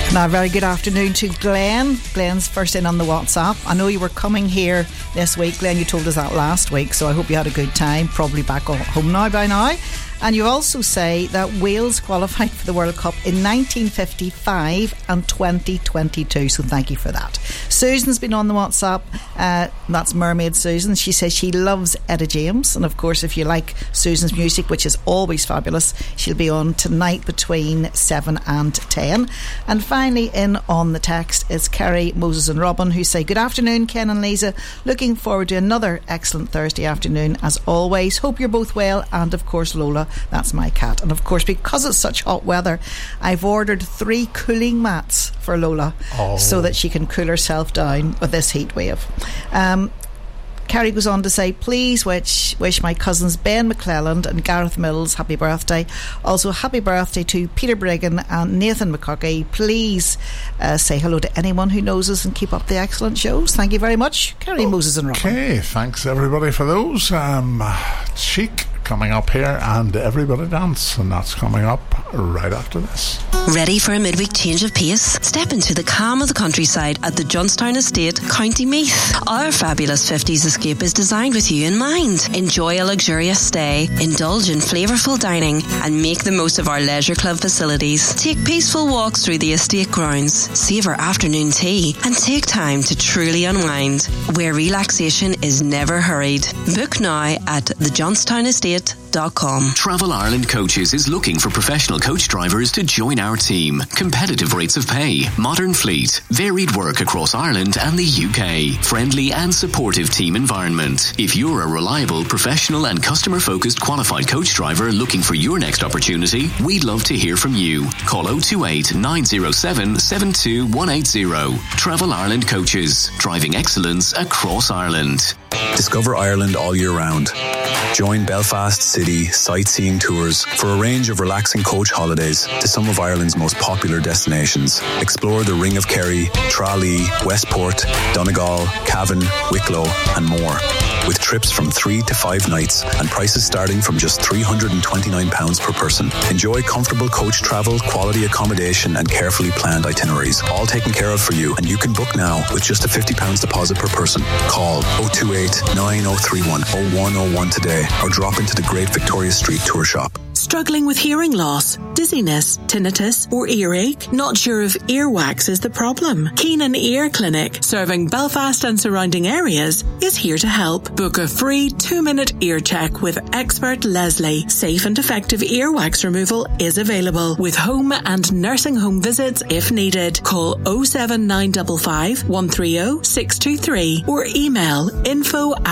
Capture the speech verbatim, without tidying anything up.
Now, very good afternoon to Glenn. Glenn's first in on the WhatsApp. I know you were coming here this week, Glenn. You told us that last week, so I hope you had a good time. Probably back home now by now. And you also say that Wales qualified for the World Cup in nineteen fifty-five and twenty twenty-two, so thank you for that. Susan's been on the WhatsApp. Uh, that's Mermaid Susan. She says she loves Etta James, and of course if you like Susan's music, which is always fabulous, she'll be on tonight between seven and ten. And finally in on the text is Kerry, Moses and Robin, who say, good afternoon Ken and Lisa, looking forward to another excellent Thursday afternoon as always. Hope you're both well, and of course Lola, that's my cat. And of course, because it's such hot weather, I've ordered three cooling mats for Lola oh. so that she can cool herself down with this heat wave. Um, Carrie goes on to say, please wish, wish my cousins Ben McClelland and Gareth Mills happy birthday. Also, happy birthday to Peter Brigham and Nathan McCaughey. Please uh, say hello to anyone who knows us and keep up the excellent shows. Thank you very much, Carrie, oh, Moses and Robin. Okay, thanks everybody for those. Um, Chic coming up here, and Everybody Dance, and that's coming up right after this. Ready for a midweek change of pace? Step into the calm of the countryside at the Johnstown Estate, County Meath. Our fabulous fifties escape is designed with you in mind. Enjoy a luxurious stay, indulge in flavourful dining, and make the most of our leisure club facilities. Take peaceful walks through the estate grounds, savour afternoon tea, and take time to truly unwind, where relaxation is never hurried. Book now at the johnstown estate dot com. Travel Ireland Coaches is looking for professional coach drivers to join our team. Competitive rates of pay, modern fleet, varied work across Ireland and the U K, friendly and supportive team environment. If you're a reliable, professional and customer-focused qualified coach driver looking for your next opportunity, we'd love to hear from you. Call oh two eight, nine oh seven, seven two one eight oh. Travel Ireland Coaches, driving excellence across Ireland. Discover Ireland all year round. Join Belfast City sightseeing tours for a range of relaxing coach holidays to some of Ireland's most popular destinations. Explore the Ring of Kerry, Tralee, Westport, Donegal, Cavan, Wicklow and more. With trips from three to five nights and prices starting from just three hundred twenty-nine pounds per person. Enjoy comfortable coach travel, quality accommodation and carefully planned itineraries. All taken care of for you, and you can book now with just a fifty pounds deposit per person. Call oh two eight, nine oh three one, oh one oh one today or drop into the Great Victoria Street Tour Shop. Struggling with hearing loss, dizziness, tinnitus or earache? Not sure if earwax is the problem? Keenan Ear Clinic, serving Belfast and surrounding areas, is here to help. Book a free two-minute ear check with expert Leslie. Safe and effective earwax removal is available with home and nursing home visits if needed. Call oh seven nine five five, one three oh, six two three or email info